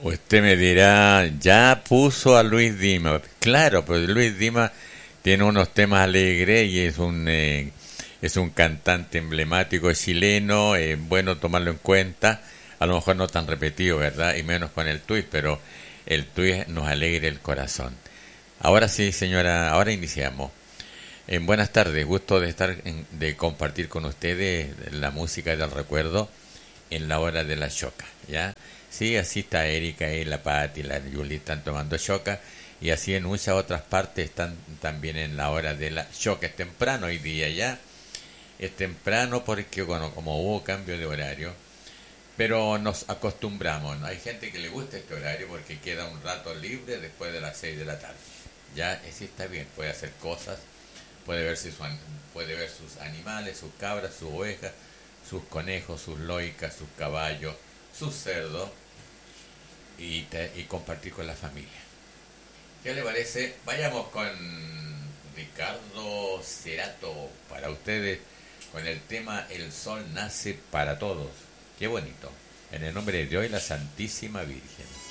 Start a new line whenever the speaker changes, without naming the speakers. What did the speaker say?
Usted me dirá, ya puso a Luis Dima. Claro, pues Luis Dima tiene unos temas alegres y es un cantante emblemático chileno, bueno tomarlo en cuenta, a lo mejor no tan repetido, ¿verdad? Y menos con el tuit, pero el tuit nos alegra el corazón. Ahora sí, señora, ahora iniciamos. Buenas tardes, gusto de de compartir con ustedes la música del recuerdo en la hora de la choca, ¿ya? Sí, así está Erika y la Patti y la Yuli están tomando choca y así en muchas otras partes están también en la hora de la choca. Es temprano hoy día ya, es temprano porque bueno, como hubo cambio de horario, pero nos acostumbramos, ¿no? Hay gente que le gusta este horario porque queda un rato libre después de las 6 de la tarde. Ya, sí está bien, puede hacer cosas, puede ver, puede ver sus animales, sus cabras, sus ovejas, sus conejos, sus loicas, sus caballos, sus cerdos y compartir con la familia. ¿Qué le parece? Vayamos con Ricardo Cerato para ustedes con el tema El sol nace para todos. Qué bonito. En el nombre de Dios y la Santísima Virgen.